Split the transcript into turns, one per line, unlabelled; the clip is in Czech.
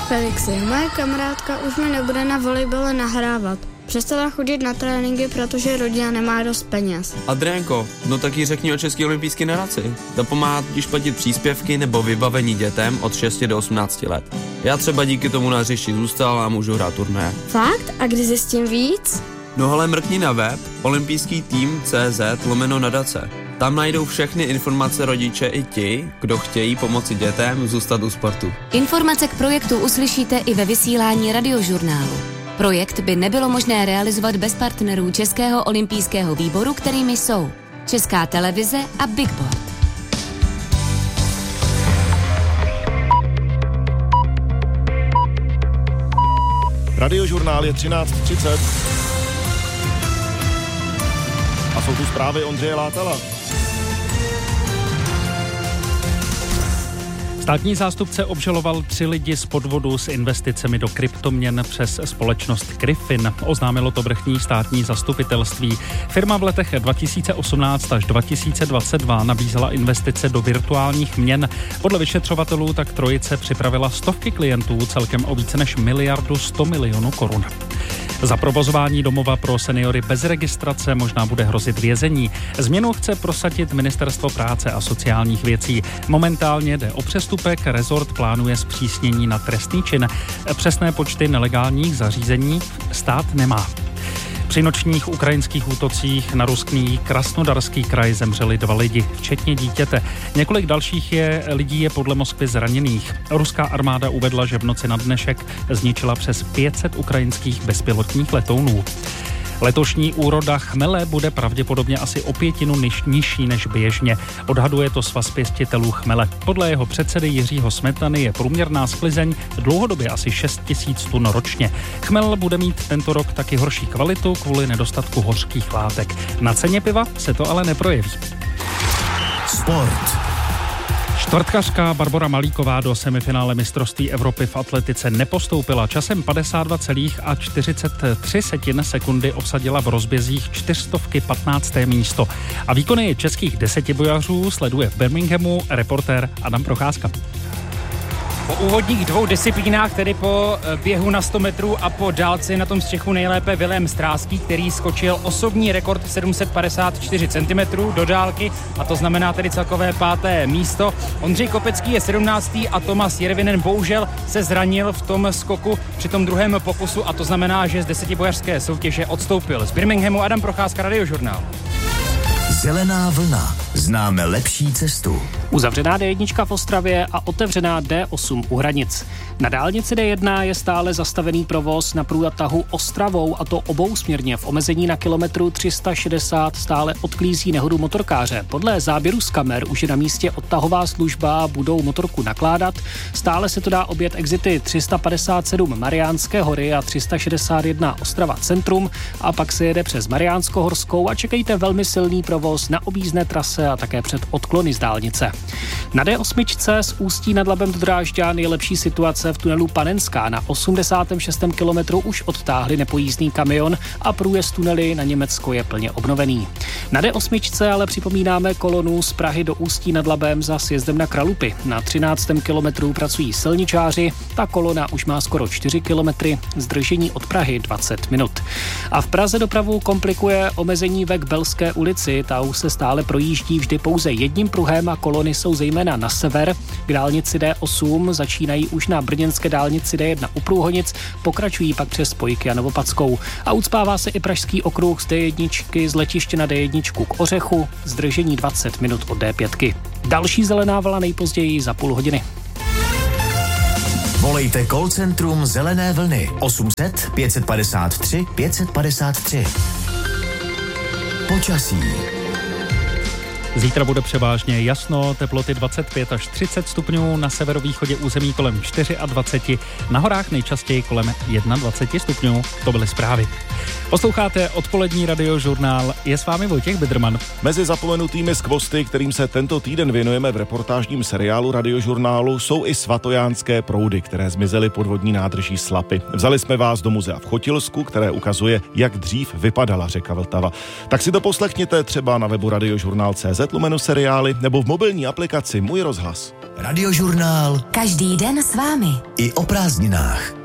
Felixi, moje kamarádka už mi nebude na volejbale nahrávat. Přestala chodit na tréninky, protože rodina nemá dost peněz.
Adriánko, no tak jí řekni o České olympijské nadaci. Ta pomáhá totiž platit příspěvky nebo vybavení dětem od 6 do 18 let. Já třeba díky tomu na hřišti zůstal a můžu hrát turné.
Fakt? A kdy zjistím víc?
No hele, mrkni na web olympijský-tým.cz/nadace. Tam najdou všechny informace rodiče i ti, kdo chtějí pomoci dětem zůstat u sportu.
Informace k projektu uslyšíte i ve vysílání Radiožurnálu. Projekt by nebylo možné realizovat bez partnerů Českého olympijského výboru, kterými jsou Česká televize a Big Board.
Radiožurnál je 13:30. A jsou tu zprávy Ondřeje Látala.
Státní zástupce obžaloval 3 lidi z podvodu s investicemi do kryptoměn přes společnost Griffin. Oznámilo to vrchní státní zastupitelství. Firma v letech 2018 až 2022 nabízela investice do virtuálních měn. Podle vyšetřovatelů tak trojice připravila stovky klientů celkem o více než 1,1 miliardu korun. Za provozování domova pro seniory bez registrace možná bude hrozit vězení. Změnu chce prosadit Ministerstvo práce a sociálních věcí. Momentálně jde o přestupek, rezort plánuje zpřísnění na trestný čin. Přesné počty nelegálních zařízení stát nemá. Při nočních ukrajinských útocích na ruský Krasnodarský kraj zemřeli 2 lidi, včetně dítěte. Několik dalších lidí je podle Moskvy zraněných. Ruská armáda uvedla, že v noci na dnešek zničila přes 500 ukrajinských bezpilotních letounů. Letošní úroda chmele bude pravděpodobně asi o 1/5 nižší než běžně. Odhaduje to Svaz pěstitelů chmele. Podle jeho předsedy Jiřího Smetany je průměrná sklizeň dlouhodobě asi 6 000 tun ročně. Chmel bude mít tento rok taky horší kvalitu kvůli nedostatku hořkých látek. Na ceně piva se to ale neprojeví.
Sport.
Čtvrtkařka Barbora Malíková do semifinále mistrovství Evropy v atletice nepostoupila. Časem 52,43 sekundy obsadila v rozbězích 400 15. místo. A výkony českých desetibojařů sleduje v Birminghamu reportér Adam Procházka.
Po úvodních 2 disciplínách, tedy po běhu na 100 metrů a po dálce, na tom z Čechů nejlépe Vilém Stráský, který skočil osobní rekord 754 cm do dálky, a to znamená tedy celkové 5. místo. Ondřej Kopecký je 17. a Tomas Jervinen bohužel se zranil v tom skoku při tom druhém pokusu, a to znamená, že z desetibojařské soutěže odstoupil. Z Birminghamu Adam Procházka, Radiožurnál.
Zelená vlna. Známe lepší cestu.
Uzavřená D1 v Ostravě a otevřená D8 u hranic. Na dálnici D1 je stále zastavený provoz na průtahu Ostravou, a to obousměrně. V omezení na kilometru 360 stále odklízí nehodu motorkáře. Podle záběru z kamer už je na místě odtahová služba, budou motorku nakládat. Stále se to dá objet exity 357 Mariánské hory a 361 Ostrava centrum, a pak se jede přes Mariánskohorskou a čekejte velmi silný provoz na objízdné trase a také před odklony z dálnice. Na D8 z Ústí nad Labem do Drážďan je lepší situace v tunelu Panenská. Na 86. kilometru už odtáhli nepojízdný kamion a průjezd tunely na Německo je plně obnovený. Na D8 ale připomínáme kolonu z Prahy do Ústí nad Labem za sjezdem na Kralupy. Na 13. kilometru pracují silničáři, ta kolona už má skoro 4 kilometry, zdržení od Prahy 20 minut. A v Praze dopravu komplikuje omezení ve Belské ulici, ta už se stále projíždí vždy pouze jedním pruhem a kolony jsou zejména na sever. K dálnici D8 začínají už na brněnské dálnici D1 u Průhonic, pokračují pak přes spojky a Novopadskou. A ucpává se i pražský okruh z D1 z letiště na D1 k Ořechu, zdržení 20 minut od D5. Další zelená vlna nejpozději za půl hodiny.
Volejte call centrum Zelené vlny 800 553 553. Počasí.
Zítra bude převážně jasno, teploty 25 až 30 stupňů, na severovýchodě území kolem 24, na horách nejčastěji kolem 21 stupňů. To byly zprávy. Posloucháte odpolední Radiožurnál, je s vámi Vojtěch Bidrman.
Mezi zapomenutými skvosty, kterým se tento týden věnujeme v reportážním seriálu Radiožurnálu, jsou i svatojánské proudy, které zmizely pod vodní nádrží Slapy. Vzali jsme vás do muzea v Chotilsku, které ukazuje, jak dřív vypadala řeka Vltava. Tak si to poslechněte třeba na webu radiožurnál.cz/seriály nebo v mobilní aplikaci Můj rozhlas.
Radiožurnál.
Každý den s vámi.
I o prázdninách.